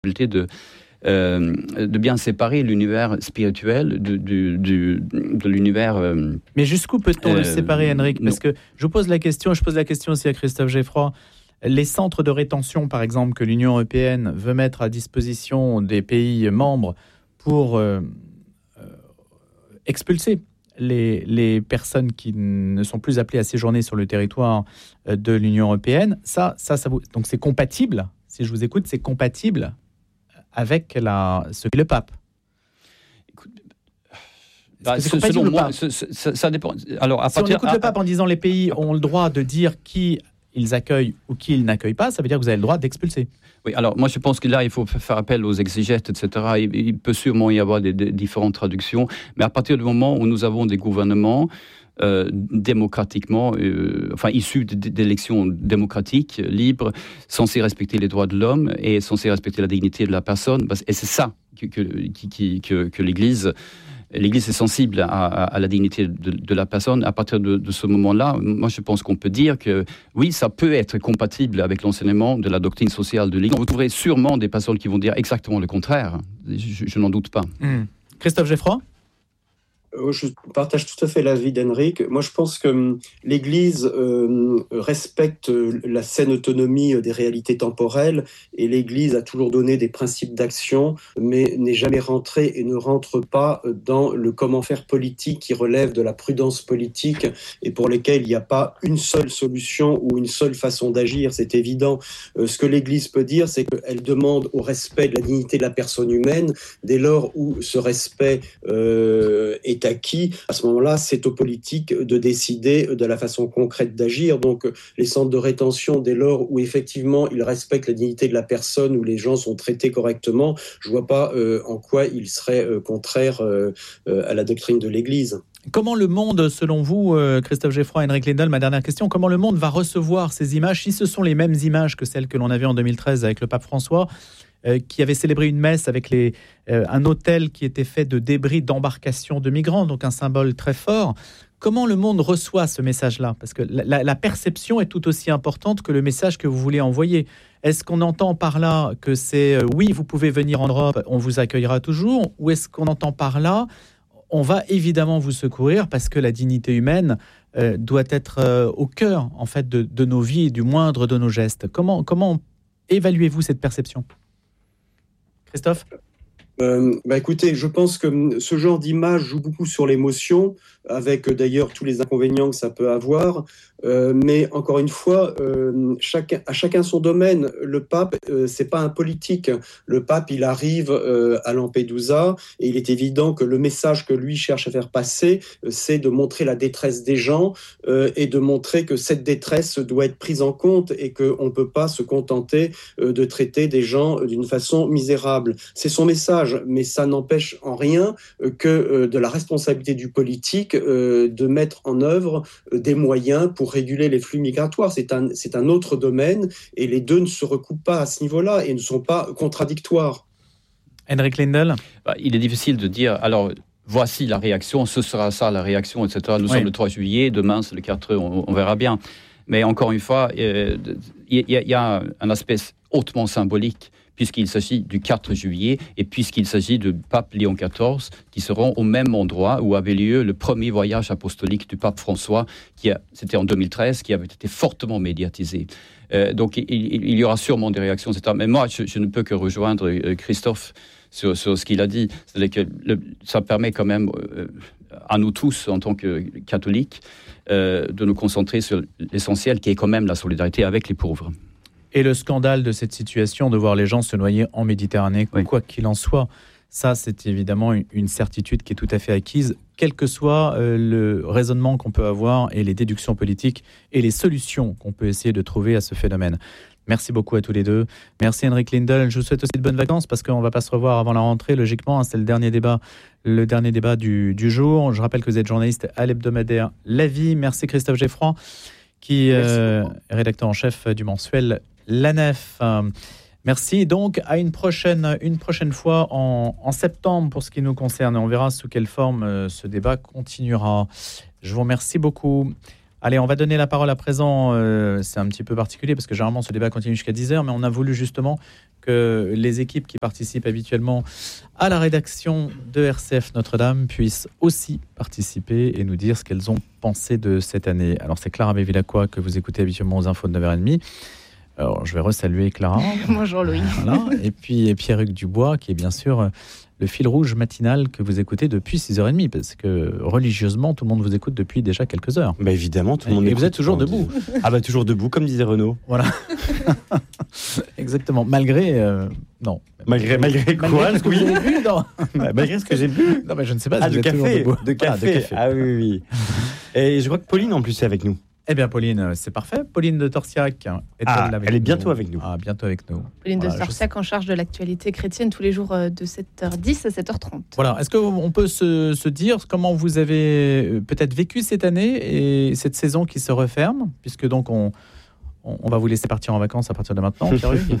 de bien séparer l'univers spirituel de l'univers... Mais jusqu'où peut-on le séparer, Henrik ? Parce que je pose la question aussi à Christophe Geffroy. Les centres de rétention, par exemple, que l'Union européenne veut mettre à disposition des pays membres pour expulser les personnes qui ne sont plus appelées à séjourner sur le territoire de l'Union européenne, donc c'est compatible, si je vous écoute, c'est compatible avec ce qu'est le pape. Selon moi, ça dépend. Alors, si on écoute le pape en disant les pays ont le droit de dire qui ils accueillent ou qui ils n'accueillent pas, ça veut dire que vous avez le droit d'expulser. Oui, alors moi je pense que là il faut faire appel aux exégètes, etc. Il peut sûrement y avoir des différentes traductions, mais à partir du moment où nous avons des gouvernements démocratiquement, issus d'élections démocratiques, libres, censés respecter les droits de l'homme et censés respecter la dignité de la personne, et c'est ça que l'Église est sensible à la dignité de la personne. À partir de ce moment-là, moi je pense qu'on peut dire que oui, ça peut être compatible avec l'enseignement de la doctrine sociale de l'Église. Vous trouverez sûrement des personnes qui vont dire exactement le contraire. Je n'en doute pas. Christophe Geffroy ? Je partage tout à fait l'avis d'Henrik. Moi, je pense que l'Église respecte la saine autonomie des réalités temporelles et l'Église a toujours donné des principes d'action, mais n'est jamais rentrée et ne rentre pas dans le comment faire politique qui relève de la prudence politique et pour lesquels il n'y a pas une seule solution ou une seule façon d'agir. C'est évident. Ce que l'Église peut dire, c'est qu'elle demande au respect de la dignité de la personne humaine dès lors où ce respect est acquis. À ce moment-là, c'est aux politiques de décider de la façon concrète d'agir. Donc, les centres de rétention, dès lors où effectivement ils respectent la dignité de la personne, où les gens sont traités correctement, je ne vois pas en quoi ils seraient contraires à la doctrine de l'Église. Comment le monde, selon vous, Christophe Geffroy, Henrik Lindell, ma dernière question, comment le monde va recevoir ces images, si ce sont les mêmes images que celles que l'on avait en 2013 avec le pape François, qui avait célébré une messe avec un autel qui était fait de débris d'embarcation de migrants, donc un symbole très fort. Comment le monde reçoit ce message-là ? Parce que la perception est tout aussi importante que le message que vous voulez envoyer. Est-ce qu'on entend par là que c'est « oui, vous pouvez venir en Europe, on vous accueillera toujours » ou est-ce qu'on entend par là « on va évidemment vous secourir parce que la dignité humaine doit être au cœur en fait, de nos vies et du moindre de nos gestes » Comment évaluez-vous cette perception ? Christophe ? Écoutez, je pense que ce genre d'image joue beaucoup sur l'émotion, avec d'ailleurs tous les inconvénients que ça peut avoir. Mais encore une fois, à chacun son domaine. Le pape, c'est pas un politique. Le pape, il arrive à Lampedusa et il est évident que le message que lui cherche à faire passer, c'est de montrer la détresse des gens et de montrer que cette détresse doit être prise en compte et qu'on ne peut pas se contenter de traiter des gens d'une façon misérable. C'est son message, mais ça n'empêche en rien que de la responsabilité du politique de mettre en œuvre des moyens pour réguler les flux migratoires. C'est un autre domaine et les deux ne se recoupent pas à ce niveau-là et ne sont pas contradictoires. Henrik Lindell ? Il est difficile de dire, alors voici la réaction, ce sera ça la réaction, etc. Nous sommes le 3 juillet, demain c'est le 4, on verra bien. Mais encore une fois, il y a un aspect hautement symbolique puisqu'il s'agit du 4 juillet et puisqu'il s'agit de pape Léon XIV qui seront au même endroit où avait lieu le premier voyage apostolique du pape François, c'était en 2013, qui avait été fortement médiatisé. Donc il y aura sûrement des réactions, etc. Mais moi, je ne peux que rejoindre Christophe sur ce qu'il a dit. C'est-à-dire que ça permet quand même à nous tous, en tant que catholiques, de nous concentrer sur l'essentiel qui est quand même la solidarité avec les pauvres. Et le scandale de cette situation, de voir les gens se noyer en Méditerranée, quoi qu'il en soit, ça c'est évidemment une certitude qui est tout à fait acquise, quel que soit le raisonnement qu'on peut avoir et les déductions politiques et les solutions qu'on peut essayer de trouver à ce phénomène. Merci beaucoup à tous les deux. Merci Henrik Lindell. Je vous souhaite aussi de bonnes vacances parce qu'on ne va pas se revoir avant la rentrée, logiquement. C'est le dernier débat du jour. Je rappelle que vous êtes journaliste à l'hebdomadaire La Vie. Merci Christophe Geffroy, qui est rédacteur en chef du mensuel La Nef. Merci. Donc, à une prochaine fois en septembre pour ce qui nous concerne. On verra sous quelle forme ce débat continuera. Je vous remercie beaucoup. Allez, on va donner la parole à présent. C'est un petit peu particulier parce que généralement ce débat continue jusqu'à 10h, mais on a voulu justement que les équipes qui participent habituellement à la rédaction de RCF Notre-Dame puissent aussi participer et nous dire ce qu'elles ont pensé de cette année. Alors c'est Clara Bevilacqua que vous écoutez habituellement aux infos de 9h30. Alors je vais resaluer Clara. Bonjour Louis. Voilà. Et puis Pierre-Hugues Dubois qui est bien sûr le fil rouge matinal que vous écoutez depuis 6h30 parce que religieusement tout le monde vous écoute depuis déjà quelques heures. Bah évidemment, tout le monde. Et vous êtes toujours debout. Ah bah toujours debout, comme disait Renaud. Voilà. Exactement. Malgré non. Malgré quoi? Malgré ce que vous avez bu, non. Malgré ce que j'ai bu. Non mais je ne sais pas. Ah, Si de vous êtes toujours café. debout. De café. Voilà, de café. Ah oui. Et je crois que Pauline en plus est avec nous. Eh bien, Pauline, c'est parfait. Pauline de Torsiac. Elle est bientôt avec nous. Ah, bientôt avec nous. Pauline de Torsiac en charge de l'actualité chrétienne tous les jours de 7h10 à 7h30. Voilà. Est-ce qu'on peut se dire comment vous avez peut-être vécu cette année et cette saison qui se referme, puisque donc on va vous laisser partir en vacances à partir de maintenant, Pierre-Hugues.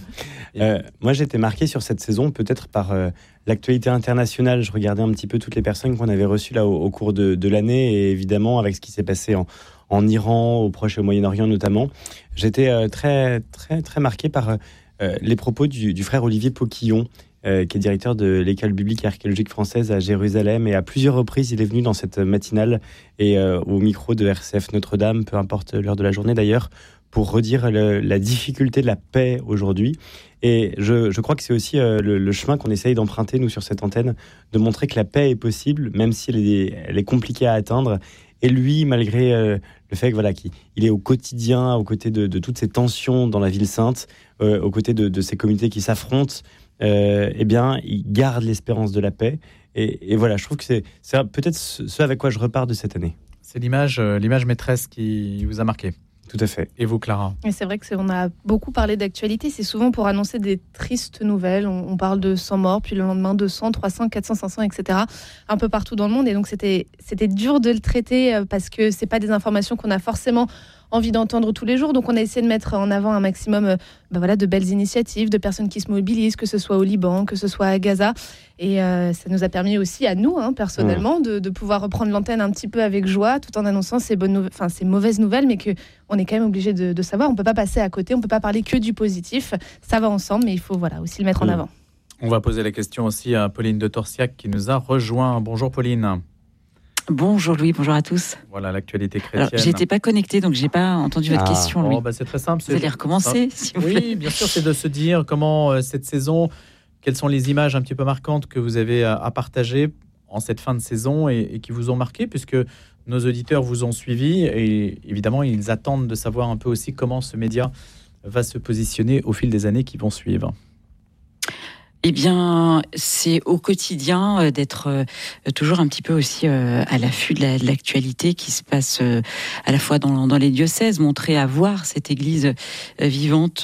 Moi, j'ai été marqué sur cette saison peut-être par l'actualité internationale. Je regardais un petit peu toutes les personnes qu'on avait reçues là au cours de l'année et évidemment avec ce qui s'est passé en Iran, au Proche et au Moyen-Orient notamment. J'étais très, très, très marqué par les propos du frère Olivier Poquillon, qui est directeur de l'école biblique et archéologique française à Jérusalem. Et à plusieurs reprises, il est venu dans cette matinale et au micro de RCF Notre-Dame, peu importe l'heure de la journée d'ailleurs, pour redire la difficulté de la paix aujourd'hui. Et je crois que c'est aussi le chemin qu'on essaye d'emprunter, nous, sur cette antenne, de montrer que la paix est possible, même si elle est compliquée à atteindre. Et lui, malgré le fait que, voilà, qu'il est au quotidien, aux côtés de toutes ces tensions dans la ville sainte, aux côtés de ces communautés qui s'affrontent, eh bien, il garde l'espérance de la paix. Et voilà, je trouve que c'est peut-être ce avec quoi je repars de cette année. C'est l'image maîtresse qui vous a marqué. Tout à fait. Et vous, Clara? Et c'est vrai qu'on a beaucoup parlé d'actualité. C'est souvent pour annoncer des tristes nouvelles. On parle de 100 morts, puis le lendemain 200, 300, 400, 500, etc. Un peu partout dans le monde. Et donc c'était dur de le traiter parce que c'est pas des informations qu'on a forcément envie d'entendre tous les jours. Donc on a essayé de mettre en avant un maximum de belles initiatives, de personnes qui se mobilisent, que ce soit au Liban, que ce soit à Gaza. Et ça nous a permis aussi à nous, personnellement, de pouvoir reprendre l'antenne un petit peu avec joie, tout en annonçant ces mauvaises nouvelles, mais qu'on est quand même obligé de savoir. On ne peut pas passer à côté, on ne peut pas parler que du positif. Ça va ensemble, mais il faut aussi le mettre en avant. On va poser la question aussi à Pauline de Torsiac qui nous a rejoint. Bonjour Pauline. Bonjour Louis, bonjour à tous. Voilà l'actualité chrétienne. Alors, j'étais pas connectée, donc j'ai pas entendu votre question, Louis. C'est très simple. Vous allez recommencer, s'il vous plaît. Oui, bien sûr, c'est de se dire comment cette saison, quelles sont les images un petit peu marquantes que vous avez à partager en cette fin de saison et qui vous ont marqué, puisque nos auditeurs vous ont suivi et évidemment, ils attendent de savoir un peu aussi comment ce média va se positionner au fil des années qui vont suivre. Eh bien, c'est au quotidien d'être toujours un petit peu aussi à l'affût de l'actualité qui se passe à la fois dans les diocèses, montrer à voir cette église vivante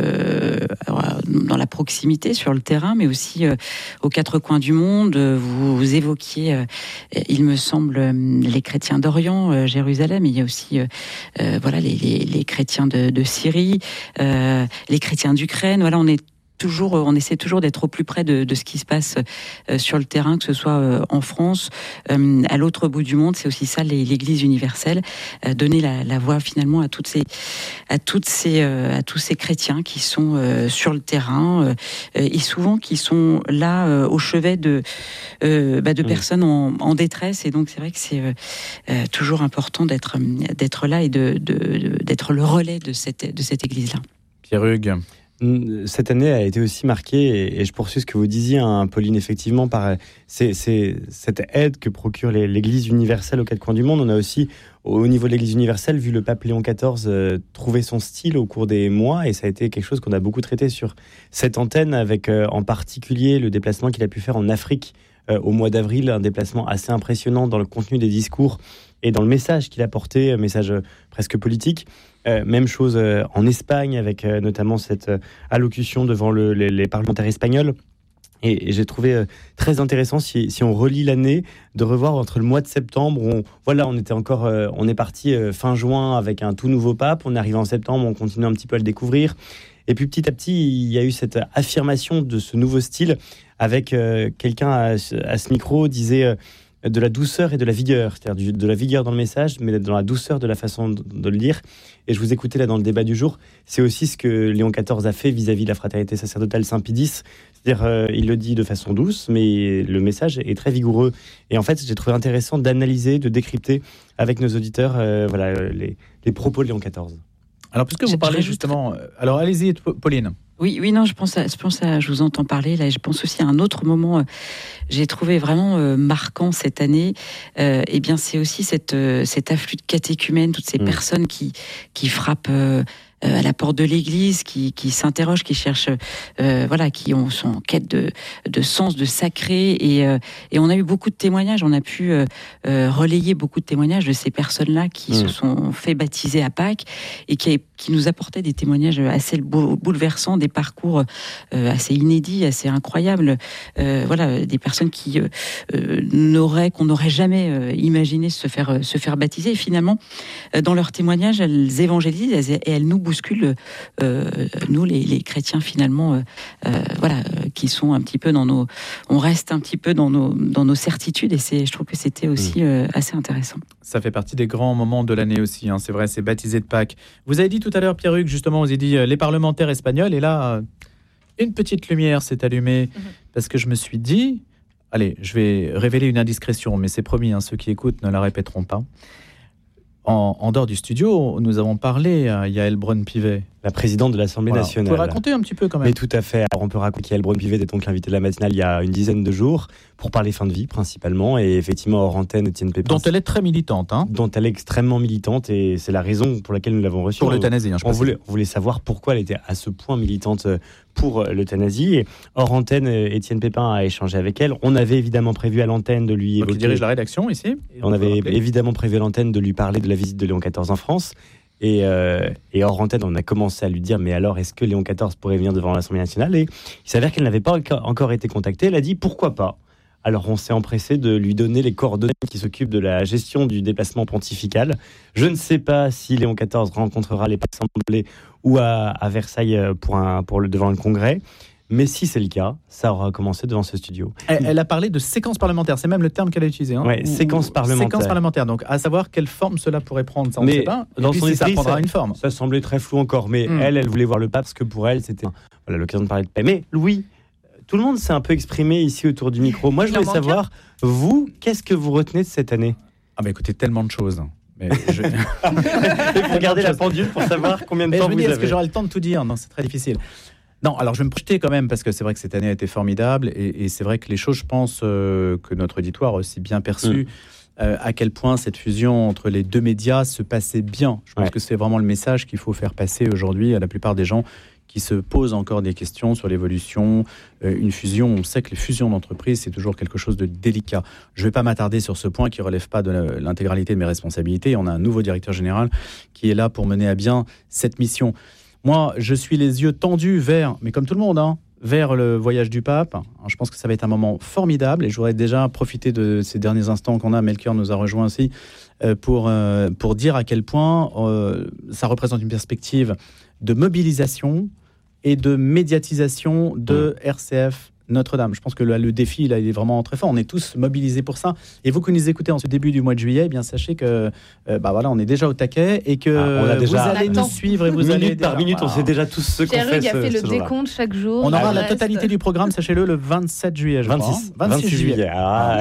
dans la proximité, sur le terrain, mais aussi aux quatre coins du monde. Vous évoquiez, il me semble, les chrétiens d'Orient, Jérusalem, il y a aussi les chrétiens de Syrie, les chrétiens d'Ukraine. Voilà, on essaie toujours d'être au plus près de ce qui se passe sur le terrain, que ce soit en France, à l'autre bout du monde. C'est aussi ça, l'Église universelle, donner la voix finalement à tous ces chrétiens qui sont sur le terrain et souvent qui sont là au chevet de personnes en détresse. Et donc c'est vrai que c'est toujours important d'être là et d'être le relais de cette Église-là. Pierre-Hugues. Cette année a été aussi marquée, et je poursuis ce que vous disiez, Pauline, effectivement, par cette aide que procure l'Église universelle aux quatre coins du monde. On a aussi, au niveau de l'Église universelle, vu le pape Léon XIV trouver son style au cours des mois, et ça a été quelque chose qu'on a beaucoup traité sur cette antenne, avec en particulier le déplacement qu'il a pu faire en Afrique au mois d'avril, un déplacement assez impressionnant dans le contenu des discours et dans le message qu'il a porté, un message presque politique. Même chose en Espagne, avec notamment cette allocution devant les parlementaires espagnols. Et j'ai trouvé très intéressant, si on relit l'année, de revoir entre le mois de septembre, on est parti fin juin avec un tout nouveau pape, on est arrivé en septembre, on continue un petit peu à le découvrir. Et puis petit à petit, il y a eu cette affirmation de ce nouveau style, avec quelqu'un à ce micro disait de la douceur et de la vigueur, c'est-à-dire de la vigueur dans le message, mais dans la douceur de la façon de le dire. Et je vous écoutais là dans le débat du jour, c'est aussi ce que Léon XIV a fait vis-à-vis de la fraternité sacerdotale Saint-Pie-X. C'est-à-dire, il le dit de façon douce, mais le message est très vigoureux. Et en fait, j'ai trouvé intéressant d'analyser, de décrypter avec nos auditeurs les propos de Léon XIV. Alors, puisque vous parlez justement... Alors, allez-y, Pauline. Oui, non, je pense à, je vous entends parler, là, je pense aussi à un autre moment, j'ai trouvé vraiment marquant cette année, eh bien, c'est aussi cet afflux de catéchumènes, toutes ces personnes qui frappent à la porte de l'église, qui s'interrogent, qui cherchent, qui sont en quête de sens, de sacré, et on a eu beaucoup de témoignages, on a pu relayer beaucoup de témoignages de ces personnes-là qui se sont fait baptiser à Pâques et qui nous apportaient des témoignages assez bouleversants, des parcours assez inédits, assez incroyables, des personnes qu'on n'aurait jamais imaginé se faire baptiser, et finalement, dans leurs témoignages, elles évangélisent et elles nous bousculent, nous les chrétiens finalement, qui sont un petit peu on reste un petit peu dans nos certitudes, et je trouve que c'était aussi assez intéressant. Ça fait partie des grands moments de l'année aussi, hein, c'est vrai, c'est baptisé de Pâques. Vous avez dit tout à l'heure, Pierre-Hugues, justement, vous avez dit les parlementaires espagnols, et là, une petite lumière s'est allumée, parce que je me suis dit, allez, je vais révéler une indiscrétion, mais c'est promis, hein, ceux qui écoutent ne la répéteront pas. En dehors du studio, nous avons parlé à Yaël Braun-Pivet, la présidente de l'Assemblée nationale. Vous pouvez raconter un petit peu quand même. Mais tout à fait. Alors on peut raconter qu'Yaël Braun-Pivet était donc l'invitée de la matinale il y a une dizaine de jours pour parler fin de vie principalement, et effectivement hors antenne, Étienne Pépin. Dont elle est très militante. Hein. Dont elle est extrêmement militante, et c'est la raison pour laquelle nous l'avons reçue. Pour l'euthanasie. On voulait savoir pourquoi elle était à ce point militante pour l'euthanasie. Et hors antenne, Étienne Pépin a échangé avec elle. On avait évidemment prévu à l'antenne de lui évoquer... Qui dirige la rédaction ici. On avait évidemment prévu à l'antenne de lui parler de la visite de Léon XIV en France. Et hors antenne, on a commencé à lui dire, mais alors, est-ce que Léon XIV pourrait venir devant l'Assemblée nationale ? Et il s'avère qu'elle n'avait pas encore été contactée. Elle a dit, pourquoi pas ? Alors on s'est empressé de lui donner les coordonnées qui s'occupent de la gestion du déplacement pontifical. Je ne sais pas si Léon XIV rencontrera les assemblées ou à Versailles devant le Congrès. Mais si c'est le cas, ça aura commencé devant ce studio. Elle a parlé de séquence parlementaire, c'est même le terme qu'elle a utilisé. Hein, oui, séquence parlementaire. Séquence parlementaire, donc à savoir quelle forme cela pourrait prendre, ça on ne sait pas. Dans son esprit, ça prendra une forme. Ça semblait très flou encore, mais elle voulait voir le pape, parce que pour elle, c'était l'occasion de parler de paix. Mais Louis, tout le monde s'est un peu exprimé ici autour du micro. Moi, je voulais savoir, vous, qu'est-ce que vous retenez de cette année ? Ah bah écoutez, tellement de choses. Mais il faut regarder la pendule pour savoir combien de temps vous avez. Est-ce que j'aurai le temps de tout dire ? Non, c'est très difficile. Non, alors je vais me projeter quand même, parce que c'est vrai que cette année a été formidable, et c'est vrai que les choses, je pense que notre auditoire a aussi bien perçu à quel point cette fusion entre les deux médias se passait bien. Je pense que c'est vraiment le message qu'il faut faire passer aujourd'hui à la plupart des gens qui se posent encore des questions sur l'évolution. Une fusion, on sait que les fusions d'entreprises, c'est toujours quelque chose de délicat. Je ne vais pas m'attarder sur ce point qui ne relève pas de l'intégralité de mes responsabilités. On a un nouveau directeur général qui est là pour mener à bien cette mission. Moi, je suis les yeux tendus vers, mais comme tout le monde, vers le voyage du pape. Je pense que ça va être un moment formidable, et je voudrais déjà profiter de ces derniers instants qu'on a. Melchior nous a rejoint aussi pour dire à quel point ça représente une perspective de mobilisation et de médiatisation de RCF Notre-Dame. Je pense que le défi, là, il est vraiment très fort. On est tous mobilisés pour ça. Et vous qui nous écoutez en ce début du mois de juillet, eh bien, sachez que on est déjà au taquet, et que vous allez nous suivre, et vous allez... Minute par minute, on sait déjà tous ce qu'on fait. Pierre-Hugues a fait le décompte chaque jour. On aura la totalité du programme, sachez-le, le 27 juillet, je crois. 26 juillet.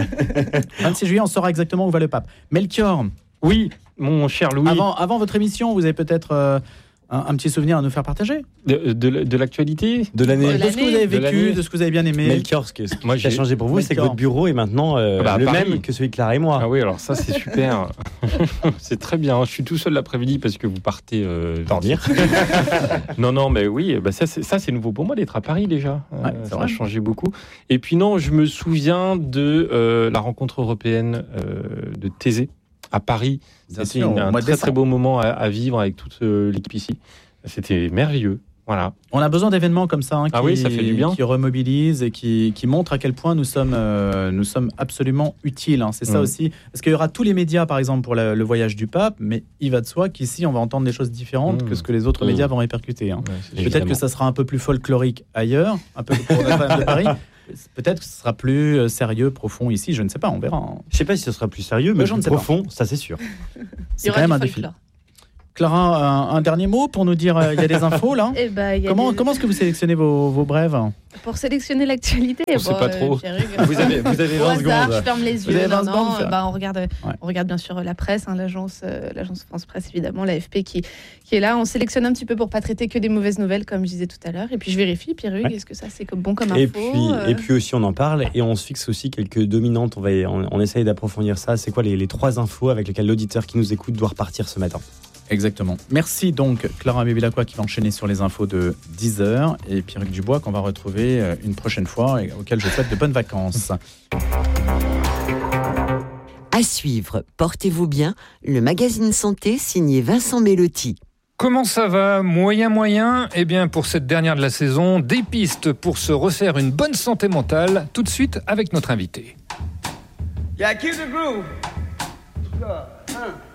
26 juillet, on saura exactement où va le pape. Melchior. Oui, mon cher Louis. Avant votre émission, vous avez peut-être... un petit souvenir à nous faire partager de l'actualité, de l'année, de ce que vous avez vécu, de ce que vous avez bien aimé. Melchior, ce qui a changé pour vous, c'est que votre bureau est maintenant le même que celui de Clara et moi. Ah oui, alors ça c'est super. C'est très bien. Je suis tout seul l'après-midi parce que vous partez dormir. non, mais oui, ça c'est nouveau pour moi d'être à Paris déjà. Ça a changé beaucoup. Et puis non, je me souviens de la rencontre européenne de Thésée à Paris. C'était un très beau moment à vivre avec toute l'équipe ici. C'était merveilleux. Voilà. On a besoin d'événements comme ça, ça fait du bien, qui remobilisent et qui montrent à quel point nous sommes absolument utiles. C'est ça aussi. Parce qu'il y aura tous les médias, par exemple, pour le voyage du pape, mais il va de soi qu'ici, on va entendre des choses différentes que ce que les autres médias vont répercuter. Peut-être que ça sera un peu plus folklorique ailleurs, un peu pour Notre-Dame de Paris. Peut-être que ce sera plus sérieux, profond ici, je ne sais pas, on verra. Je ne sais pas si ce sera plus sérieux, mais plus profond, ça c'est sûr. C'est quand même un défi. Clara, un dernier mot pour nous dire, il y a des infos là. Comment est-ce que vous sélectionnez vos brèves? Pour sélectionner l'actualité, on ne sait pas trop. Vous avez 20 secondes. Je ferme les yeux. Vous avez 20 secondes, on regarde bien sûr la presse, l'agence France Presse évidemment, l'AFP qui est là. On sélectionne un petit peu pour pas traiter que des mauvaises nouvelles, comme je disais tout à l'heure. Et puis je vérifie, Pierre-Hugues, est-ce que ça c'est bon comme info? Et puis aussi on en parle et on se fixe aussi quelques dominantes. On essaye d'approfondir ça. C'est quoi les 3 infos avec lesquelles l'auditeur qui nous écoute doit repartir ce matin? Exactement. Merci donc Clara Bevilacqua qui va enchaîner sur les infos de 10h et Pierre-Hugues Dubois qu'on va retrouver une prochaine fois et auquel je souhaite de bonnes vacances. À suivre, portez-vous bien, le magazine santé signé Vincent Mellotti. Comment ça va? Moyen. Eh bien, pour cette dernière de la saison, des pistes pour se refaire une bonne santé mentale, tout de suite avec notre invité. Yeah, keep the groove.